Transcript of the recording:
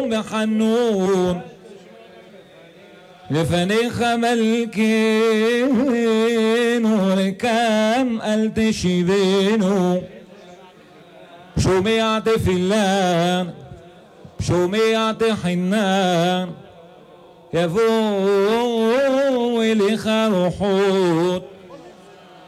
محنون لفنيخ ملكين ولكام قلت شبينو شوميعت فلان شوميعت حنان يفوق لخ روحوت